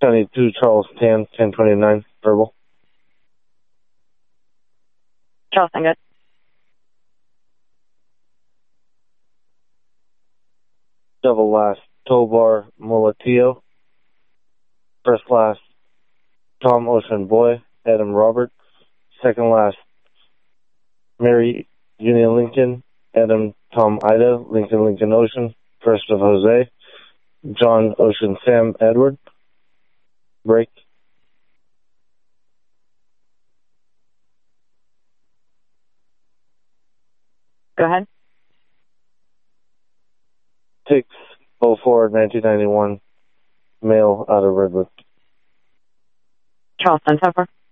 County 2, Charles Tan, 1029, verbal. Charleston, good. Double last, Tobar Mulatio. First last, Tom Ocean Boy, Adam Robert. Second last, Mary Union Lincoln, Adam Tom Ida, Lincoln Lincoln Ocean. First of Jose, John Ocean Sam Edward. Break. Go ahead. 6/04/1991, male out of Redwood. Charleston, so far.